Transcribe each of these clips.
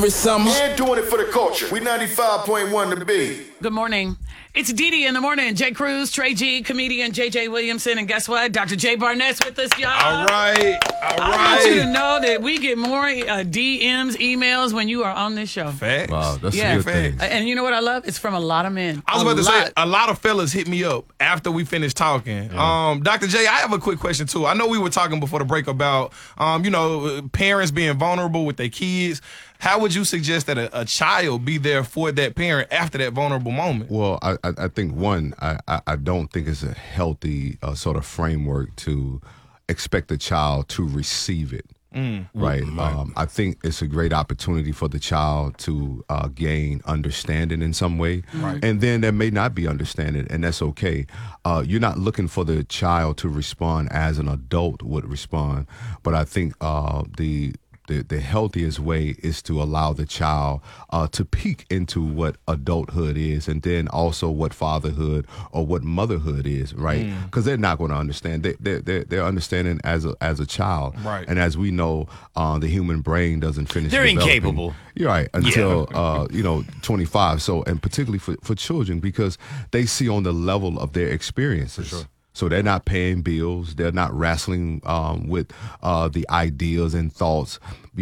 And doing it for the culture. We 95.1 The B. Good morning. It's Dee Dee in the morning. Jay Cruz, Trey G, comedian J.J. Williamson, and guess what? Dr. Jay Barnett's with us, y'all. All right. I want you to know that we get more DMs, emails when you are on this show. Facts. Wow, that's Yeah. a good thing. And you know what I love? It's from a lot of men. I was about to say, a lot of fellas hit me up after we finished talking. Yeah. Dr. J, I have a quick question, too. I know we were talking before the break about, parents being vulnerable with their kids. How would you suggest that a child be there for that parent after that vulnerable moment? Well, I think, one, I don't think it's a healthy sort of framework to expect a child to receive it. Right. I think it's a great opportunity for the child to gain understanding in some way. Right. And then there may not be understanding, and that's okay. You're not looking for the child to respond as an adult would respond. But I think the healthiest way is to allow the child to peek into what adulthood is, and then also what fatherhood or what motherhood is, right? Because they're not going to understand. They're understanding as a child, right? And as we know, the human brain doesn't finish. They're developing. incapable. You're right, until 25. So, and particularly for children, because they see on the level of their experiences. For sure. So they're not paying bills. They're not wrestling with the ideas and thoughts,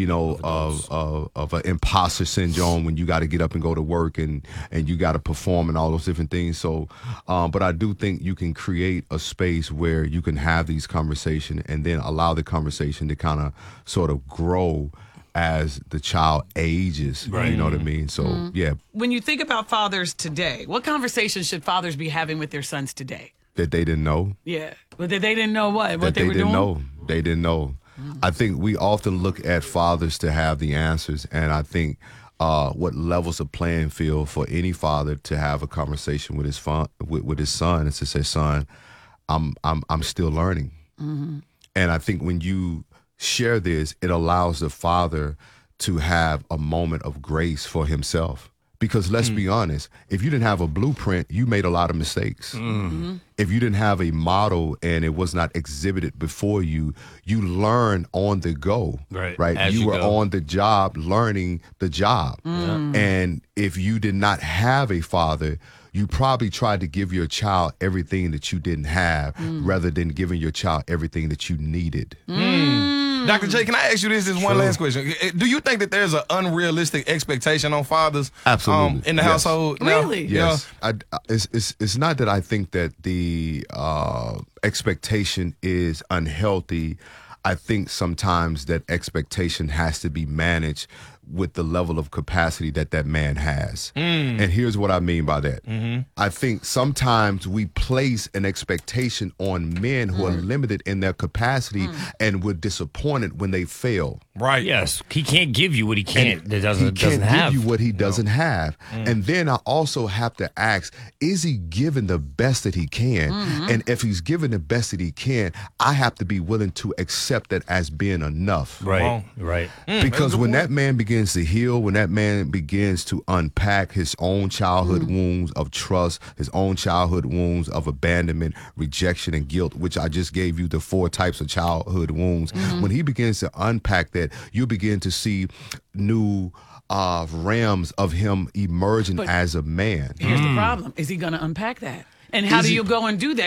of an imposter syndrome when you got to get up and go to work and you got to perform and all those different things. So, but I do think you can create a space where you can have these conversations and then allow the conversation to kind of sort of grow as the child ages. Right. You know what I mean? So, yeah. When you think about fathers today, what conversations should fathers be having with their sons today? That they didn't know. Yeah. But that they didn't know what That they were didn't doing? know. They didn't know. I think we often look at fathers to have the answers, and I think what levels a playing field for any father to have a conversation with his with his son is to say, "Son, I'm still learning." And I think when you share this, it allows the father to have a moment of grace for himself. Because let's be honest, if you didn't have a blueprint, you made a lot of mistakes. If you didn't have a model and it was not exhibited before you, you learn on the go. Right. As You you were go. on the job learning the job. And if you did not have a father, you probably tried to give your child everything that you didn't have rather than giving your child everything that you needed. Dr. J, can I ask you this one last question? Do you think that there's an unrealistic expectation on fathers Absolutely. in the Yes. household now? Really? Yes, it's not that I think that the expectation is unhealthy. I think sometimes that expectation has to be managed with the level of capacity that man has. And here's what I mean by that. I think sometimes we place an expectation on men who are limited in their capacity and we're disappointed when they fail. Right. Yes, he can't give you what he can't. That He doesn't can't have. give you what he doesn't have. And then I also have to ask, is he giving the best that he can? And if he's giving the best that he can, I have to be willing to accept that as being enough. Right. Right. Because when that man begins to heal, when that man begins to unpack his own childhood wounds of trust, his own childhood wounds of abandonment, rejection, and guilt, which I just gave you the 4 types of childhood wounds, when he begins to unpack that, you begin to see new realms of him emerging as a man. Here's the problem. Is he going to unpack that? And how Is do he- you go and do that?